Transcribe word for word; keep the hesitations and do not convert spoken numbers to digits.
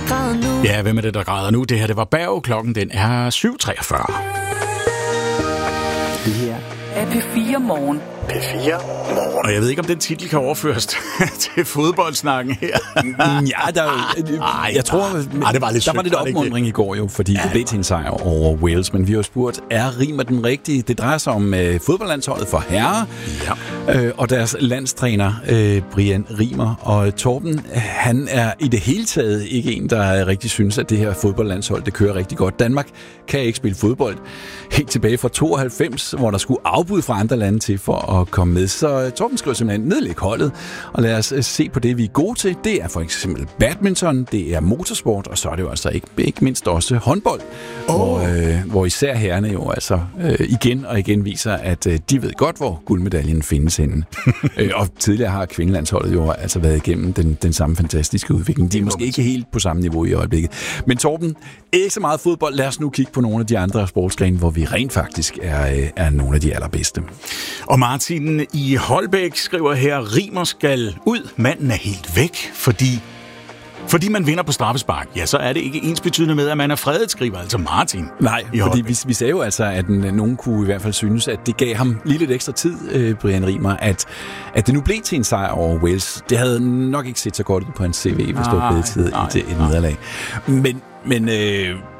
der græder nu? Ja, hvem er det, der græder nu? Det her, det var Berg. Klokken, den er syv treogfyrre. Det her er P fire Morgen. P fire Morgen. Og jeg ved ikke, om den titel kan overføres til fodboldsnakken her. Ja, der, Ej, jeg tror, ej, det var lidt der var lidt opmuntring i går jo, fordi ja. det blev til en sejr over Wales. Men vi har spurgt, er Rimer den rigtige? Det drejer sig om øh, fodboldlandsholdet for herrer, ja. øh, og deres landstræner, øh, Brian Rimer. Og Torben, han er i det hele taget ikke en, der rigtig synes, at det her fodboldlandshold, det kører rigtig godt. Danmark kan ikke spille fodbold helt tilbage fra tooghalvfems, hvor der skulle afbud fra andre lande til for at komme med. Så Torben skriver simpelthen, nedlæg holdet, og lad os se på det, vi er gode til. Det er for eksempel badminton, det er motorsport, og så er det jo altså ikke, ikke mindst også håndbold, oh. hvor, øh, hvor især herrerne jo altså øh, igen og igen viser, at øh, de ved godt, hvor guldmedaljen findes henne. øh, og tidligere har kvindelandsholdet jo altså været igennem den, den samme fantastiske udvikling. De er måske ikke helt på samme niveau i øjeblikket. Men Torben, ikke så meget fodbold. Lad os nu kigge på nogle af de andre sportsgrene, hvor vi rent faktisk er, øh, er nogle af de allerbedste. Og Martin i Holbæk skriver her, Rimer skal ud. Manden er helt væk, fordi... Fordi man vinder på straffespark, ja, så er det ikke ensbetydende med, at man er fredet, skriver altså Martin. Nej, fordi vi, vi sagde jo altså, at nogen kunne i hvert fald synes, at det gav ham lige lidt ekstra tid, øh, Brian Rimer, at, at det nu blev til en sejr over Wales. Det havde nok ikke set så godt ud på hans C V, hvis det var blevet tid i et nederlag. Men, men øh,